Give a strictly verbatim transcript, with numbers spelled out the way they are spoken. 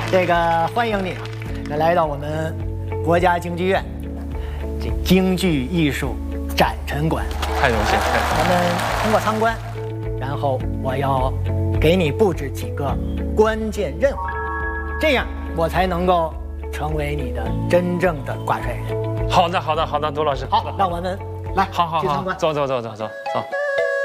这个欢迎你啊，来到我们国家京剧院这京剧艺术展陈馆。 太荣幸， 我们通过参观，然后我要给你布置几个关键任务，这样我才能够成为你的真正的挂帅人。 好的，好的，好的，杜老师。 好，让我们来， 好好好， 去参观。 走走走走走走。